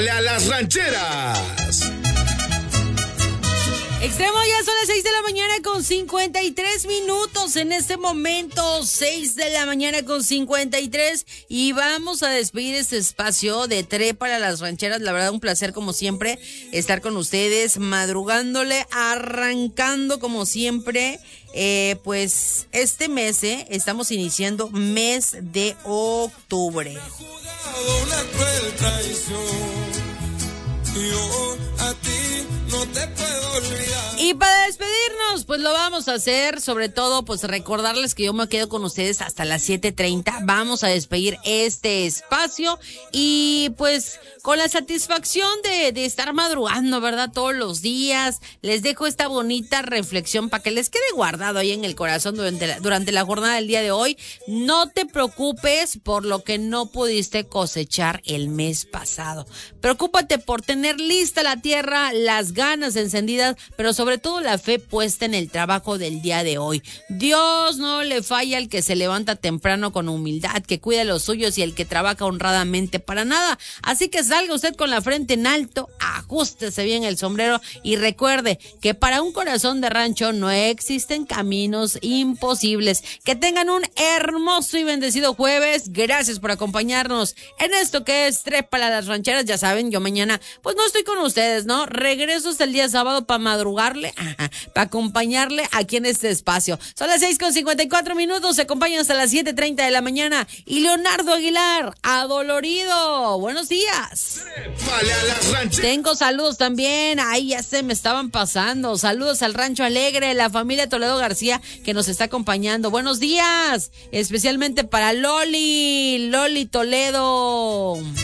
A las rancheras. Extremo, ya son las 6 de la mañana con 53 minutos en este momento, 6 de la mañana con 53, y vamos a despedir este espacio de Trepa a las rancheras. La verdad, un placer como siempre estar con ustedes, madrugándole, arrancando como siempre, pues este mes, estamos iniciando mes de octubre. Una cruel traición. Yo a ti no te puedo olvidar. Y para despedirnos, pues lo vamos a hacer, sobre todo, pues recordarles que yo me quedo con ustedes hasta las 7:30. Vamos a despedir este espacio y pues con la satisfacción de estar madrugando, ¿verdad? Todos los días. Les dejo esta bonita reflexión para que les quede guardado ahí en el corazón durante la jornada del día de hoy. No te preocupes por lo que no pudiste cosechar el mes pasado. Preocúpate por tener lista la tierra, las ganas encendidas, pero sobre todo la fe puesta en el trabajo del día de hoy. Dios no le falla al que se levanta temprano con humildad, que cuida los suyos y el que trabaja honradamente para nada. Así que salga usted con la frente en alto, ajústese bien el sombrero y recuerde que para un corazón de rancho no existen caminos imposibles. Que tengan un hermoso y bendecido jueves. Gracias por acompañarnos en esto que es Trepa a las rancheras. Ya saben, yo mañana pues no estoy con ustedes, ¿no? Regreso hasta el día sábado para madrugarle, para acompañarle aquí en este espacio. Son las 6:54 minutos, se acompañan hasta las 7:30 de la mañana. Y Leonardo Aguilar, adolorido, buenos días. Vale a las rancheras. Tengo saludos también, ahí ya se me estaban pasando. Saludos al Rancho Alegre, la familia Toledo García que nos está acompañando. Buenos días, especialmente para Loli Toledo.